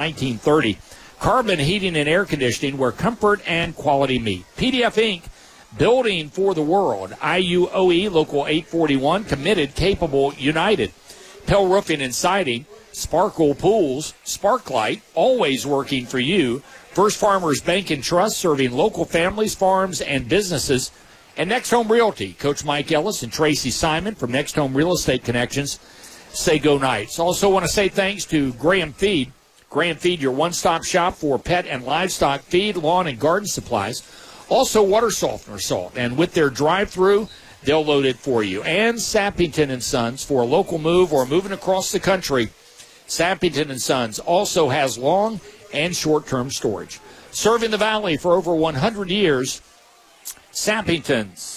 1930. Carbon Heating and Air Conditioning, where comfort and quality meet. PDF Inc., building for the world. IUOE, Local 841, committed, capable, united. Pell Roofing and Siding, Sparkle Pools, Sparklight, always working for you. First Farmers Bank and Trust, serving local families, farms, and businesses. And Next Home Realty, Coach Mike Ellis and Tracy Simon from Next Home Real Estate Connections. Say go Knights. Also want to say thanks to Graham Feed. Graham Feed, your one-stop shop for pet and livestock feed, lawn, and garden supplies. Also water softener salt. And with their drive-through, they'll load it for you. And Sappington & Sons, for a local move or moving across the country. Sappington & Sons also has long and short-term storage. Serving the Valley for over 100 years, Sappington's.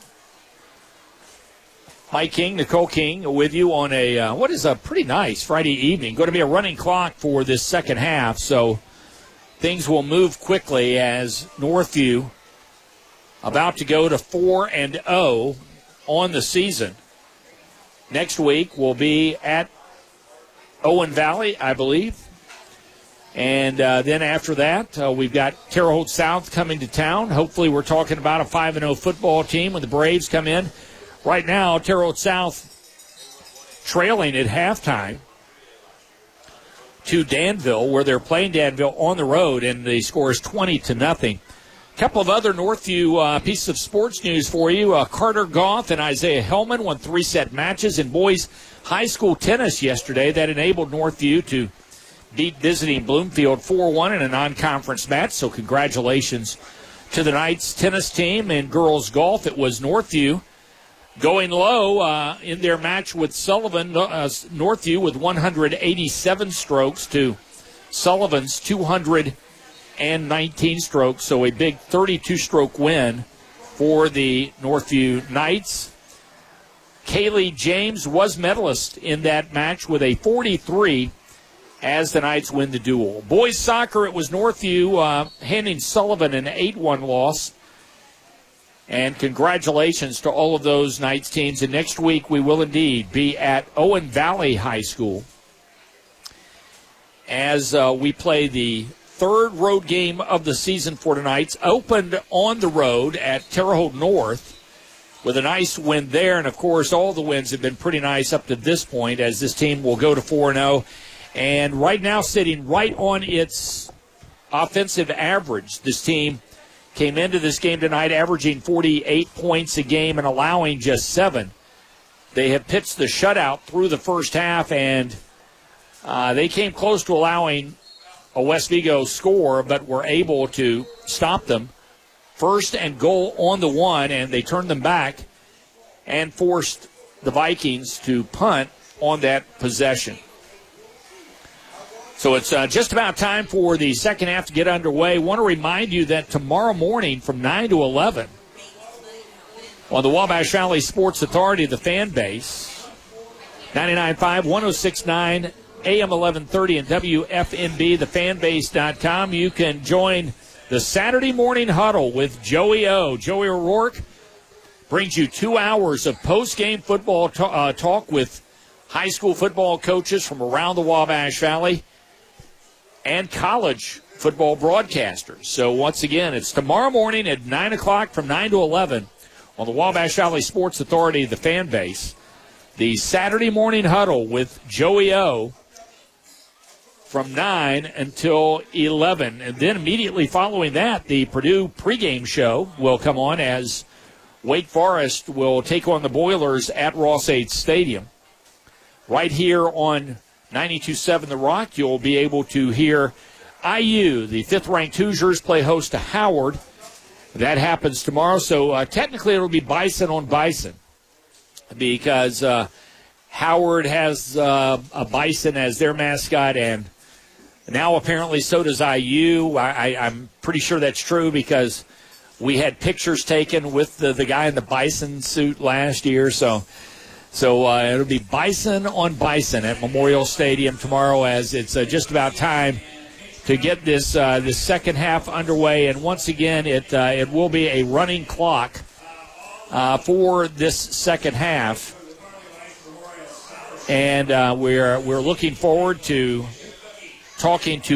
Mike King, Nicole King with you on what is a pretty nice Friday evening. Going to be a running clock for this second half, so things will move quickly as Northview about to go to 4-0 on the season. Next week will be at Owen Valley, I believe. And then after that, we've got Terre Haute South coming to town. Hopefully we're talking about a 5-0 football team when the Braves come in. Right now, Terre Haute South trailing at halftime to Danville, where they're playing Danville on the road, and the score is 20-0. A couple of other Northview pieces of sports news for you. Carter Goff and Isaiah Hellman won 3-set matches in boys high school tennis yesterday. That enabled Northview to beat visiting Bloomfield 4-1 in a non-conference match. So congratulations to the Knights tennis team. And girls golf, it was Northview going low in their match with Sullivan. Northview with 187 strokes to Sullivan's 219 strokes. So a big 32-stroke win for the Northview Knights. Kaylee James was medalist in that match with a 43 as the Knights win the duel. Boys soccer, it was Northview handing Sullivan an 8-1 loss. And congratulations to all of those Knights teams. And next week we will indeed be at Owen Valley High School as we play the third road game of the season for the Knights. Opened on the road at Terre Haute North with a nice win there. And, of course, all the wins have been pretty nice up to this point as this team will go to 4-0. And right now sitting right on its offensive average, this team came into this game tonight averaging 48 points a game and allowing just 7. They have pitched the shutout through the first half, and they came close to allowing a West Vigo score, but were able to stop them. First and goal on the 1, and they turned them back and forced the Vikings to punt on that possession. So it's just about time for the second half to get underway. Want to remind you that tomorrow morning from 9 to 11 on the Wabash Valley Sports Authority, the fan base, 99.5, 106.9, AM 1130, and WFNB, thefanbase.com. You can join the Saturday morning huddle with Joey O. Joey O'Rourke brings you 2 hours of post-game football talk with high school football coaches from around the Wabash Valley and college football broadcasters. So once again, it's tomorrow morning at 9 o'clock from 9 to 11 on the Wabash Valley Sports Authority, the fan base. The Saturday morning huddle with Joey O from 9 until 11. And then immediately following that, the Purdue pregame show will come on as Wake Forest will take on the Boilers at Ross-Ade Stadium. Right here on 92.7 The Rock, you'll be able to hear IU, the 5th-ranked Hoosiers, play host to Howard. That happens tomorrow. So technically it'll be Bison on Bison because Howard has a Bison as their mascot, and now apparently so does IU. I'm pretty sure that's true because we had pictures taken with the guy in the Bison suit last year. So it'll be Bison on Bison at Memorial Stadium tomorrow as it's just about time to get this second half underway. And once again, it will be a running clock for this second half. And we're looking forward to talking to